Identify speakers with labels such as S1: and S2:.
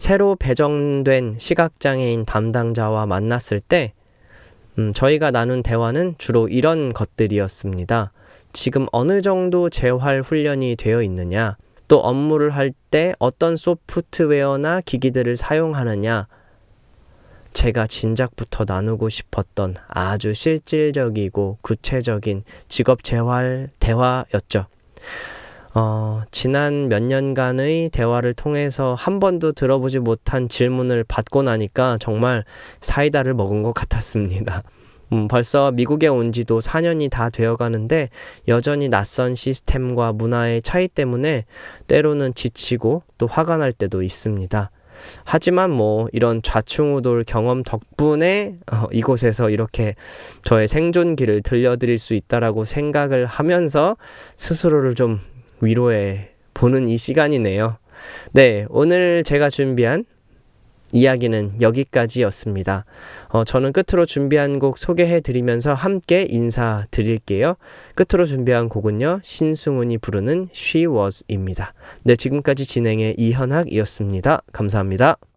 S1: 새로 배정된 시각장애인 담당자와 만났을 때 저희가 나눈 대화는 주로 이런 것들이었습니다. 지금 어느 정도 재활 훈련이 되어 있느냐, 또 업무를 할 때 어떤 소프트웨어나 기기들을 사용하느냐, 제가 진작부터 나누고 싶었던 아주 실질적이고 구체적인 직업 재활 대화였죠. 지난 몇 년간의 대화를 통해서 한 번도 들어보지 못한 질문을 받고 나니까 정말 사이다를 먹은 것 같았습니다. 벌써 미국에 온 지도 4년이 다 되어 가는데 여전히 낯선 시스템과 문화의 차이 때문에 때로는 지치고 또 화가 날 때도 있습니다. 하지만 이런 좌충우돌 경험 덕분에 이곳에서 이렇게 저의 생존기를 들려드릴 수 있다라고 생각을 하면서 스스로를 좀 위로해 보는 이 시간이네요. 네, 오늘 제가 준비한 이야기는 여기까지였습니다. 저는 끝으로 준비한 곡 소개해 드리면서 함께 인사드릴게요. 끝으로 준비한 곡은요, 신승훈이 부르는 She Was입니다. 네, 지금까지 진행의 이현학이었습니다. 감사합니다.